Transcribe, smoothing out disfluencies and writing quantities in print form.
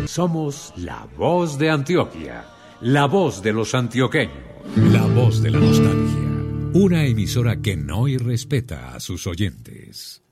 Somos la voz de Antioquia, la voz de los antioqueños. La voz de la nostalgia, una emisora que no irrespeta a sus oyentes.